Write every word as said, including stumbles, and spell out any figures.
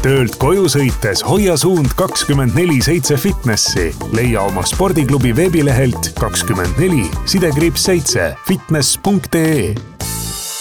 töölt koju sõites hoia suund kakskümmend neli seitse fitnessi. Leia oma spordiklubi veebilehelt kakskümmend neli sidekriips seitse fitness punkt ee.